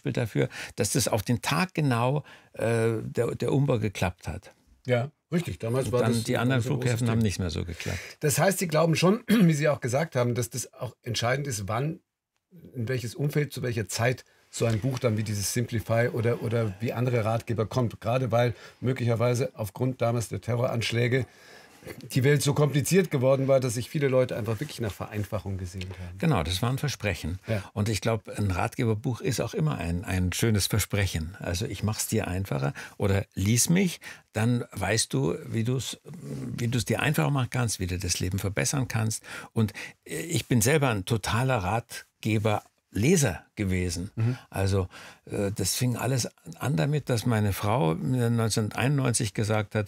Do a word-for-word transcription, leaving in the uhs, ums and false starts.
Beispiel dafür, dass das auf den Tag genau äh, der, der Umbau geklappt hat. Ja, richtig. Damals Und war dann das die anderen so ein großes Flughäfen haben Thema. nicht mehr so geklappt. Das heißt, Sie glauben schon, wie Sie auch gesagt haben, dass das auch entscheidend ist, wann, in welches Umfeld, zu welcher Zeit so ein Buch dann wie dieses Simplify oder, oder wie andere Ratgeber kommt. Gerade weil möglicherweise aufgrund damals der Terroranschläge die Welt so kompliziert geworden war, dass sich viele Leute einfach wirklich nach Vereinfachung gesehen haben. Genau, das war ein Versprechen. Ja. Und ich glaube, ein Ratgeberbuch ist auch immer ein, ein schönes Versprechen. Also ich mache es dir einfacher oder lies mich, dann weißt du, wie du es wie du es dir einfacher machen kannst, wie du das Leben verbessern kannst. Und ich bin selber ein totaler Ratgeber Leser gewesen. Mhm. Also äh, das fing alles an damit, dass meine Frau neunzehnhunderteinundneunzig gesagt hat,